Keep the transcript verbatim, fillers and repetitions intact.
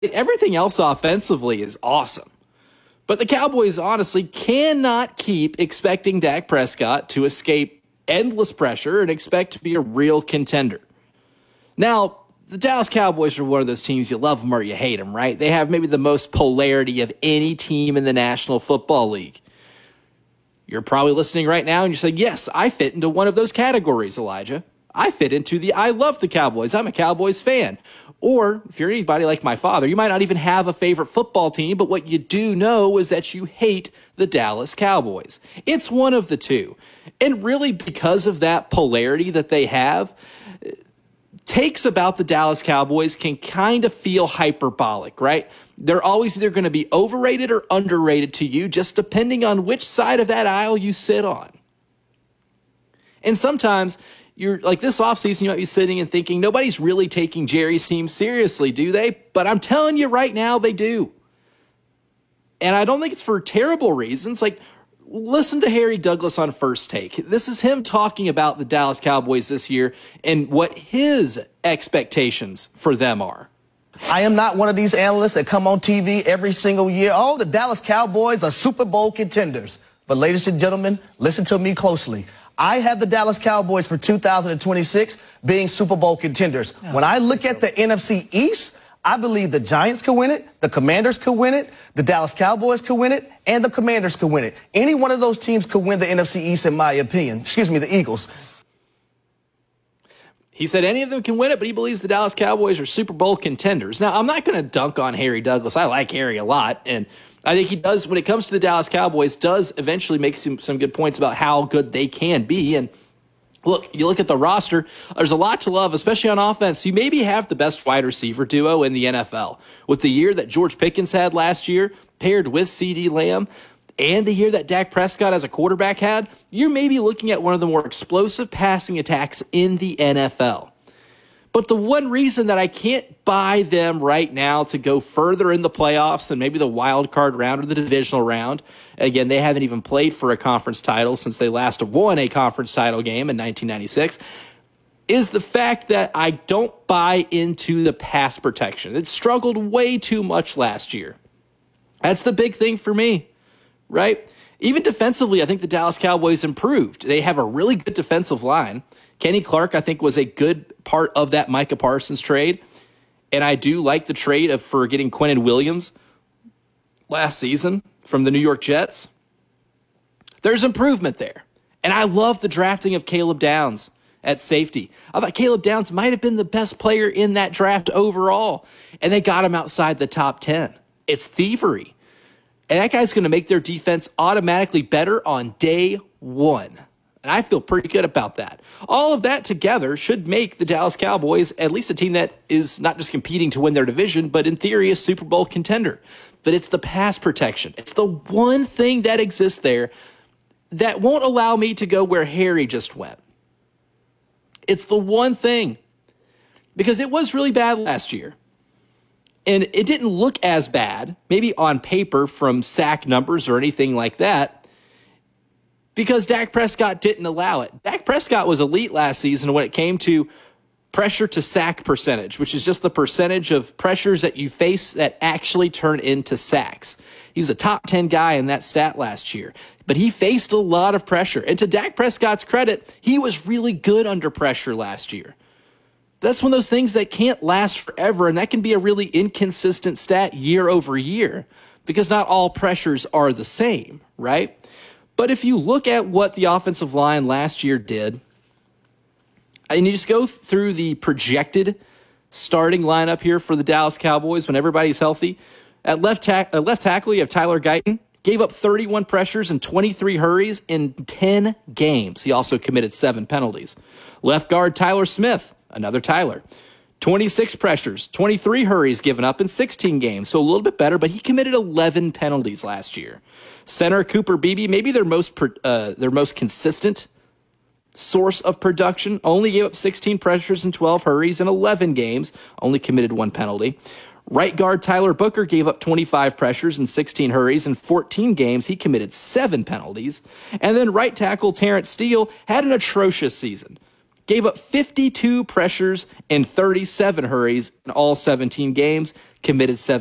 Everything else offensively is awesome. But the Cowboys honestly cannot keep expecting Dak Prescott to escape endless pressure and expect to be a real contender. Now, the Dallas Cowboys are one of those teams, you love them or you hate them, right? They have maybe the most polarity of any team in the National Football League. You're probably listening right now and you're saying, yes, I fit into one of those categories, Elijah. I fit into the I love the Cowboys. I'm a Cowboys fan. Or if you're anybody like my father, you might not even have a favorite football team, but what you do know is that you hate the Dallas Cowboys. It's one of the two. And really because of that polarity that they have, takes about the Dallas Cowboys can kind of feel hyperbolic, right? They're always either going to be overrated or underrated to you, just depending on which side of that aisle you sit on. And sometimes you're like this offseason, you might be sitting and thinking, nobody's really taking Jerry's team seriously, do they? But I'm telling you right now, they do. And I don't think it's for terrible reasons. Like, listen to Harry Douglas on First Take. This is him talking about the Dallas Cowboys this year and what his expectations for them are. I am not one of these analysts that come on T V every single year. Oh, the Dallas Cowboys are Super Bowl contenders. But ladies and gentlemen, listen to me closely. I have the Dallas Cowboys for two thousand twenty-six being Super Bowl contenders. Oh, when I look at the N F C East, I believe the Giants could win it, the Commanders could win it, the Dallas Cowboys could win it, and the Commanders could win it. Any one of those teams could win the N F C East, in my opinion. Excuse me, the Eagles. He said any of them can win it, but he believes the Dallas Cowboys are Super Bowl contenders. Now, I'm not going to dunk on Harry Douglas. I like Harry a lot, and I think he does, when it comes to the Dallas Cowboys, does eventually make some, some good points about how good they can be. And look, you look at the roster, there's a lot to love, especially on offense. You maybe have the best wide receiver duo in the N F L. With the year that George Pickens had last year, paired with CeeDee Lamb, and the year that Dak Prescott as a quarterback had, you're maybe looking at one of the more explosive passing attacks in the N F L. But the one reason that I can't buy them right now to go further in the playoffs than maybe the wild card round or the divisional round, again, they haven't even played for a conference title since they last won a conference title game in nineteen ninety-six, is the fact that I don't buy into the pass protection. It struggled way too much last year. That's the big thing for me, right? Even defensively, I think the Dallas Cowboys improved. They have a really good defensive line. Kenny Clark, I think, was a good part of that Micah Parsons trade. And I do like the trade of for getting Quinnen Williams last season from the New York Jets. There's improvement there. And I love the drafting of Caleb Downs at safety. I thought Caleb Downs might have been the best player in that draft overall. And they got him outside the top ten. It's thievery. And that guy's going to make their defense automatically better on day one. And I feel pretty good about that. All of that together should make the Dallas Cowboys at least a team that is not just competing to win their division, but in theory a Super Bowl contender. But it's the pass protection. It's the one thing that exists there that won't allow me to go where Harry just went. It's the one thing. Because it was really bad last year. And it didn't look as bad, maybe on paper from sack numbers or anything like that, because Dak Prescott didn't allow it. Dak Prescott was elite last season when it came to pressure to sack percentage, which is just the percentage of pressures that you face that actually turn into sacks. He was a top ten guy in that stat last year, but he faced a lot of pressure. And to Dak Prescott's credit, he was really good under pressure last year. That's one of those things that can't last forever, and that can be a really inconsistent stat year over year because not all pressures are the same, right? But if you look at what the offensive line last year did, and you just go through the projected starting lineup here for the Dallas Cowboys when everybody's healthy, at left, ta- uh, left tackle you have Tyler Guyton, gave up thirty-one pressures and twenty-three hurries in ten games. He also committed seven penalties. Left guard Tyler Smith, another Tyler, twenty-six pressures, twenty-three hurries given up in sixteen games, so a little bit better, but he committed eleven penalties last year. Center Cooper Beebe, maybe their most uh, their most consistent source of production, only gave up sixteen pressures and twelve hurries in eleven games, only committed one penalty. Right guard Tyler Booker gave up twenty-five pressures and sixteen hurries in fourteen games. He committed seven penalties. And then right tackle Terrence Steele had an atrocious season. gave up fifty-two pressures and thirty-seven hurries in all seventeen games, committed seven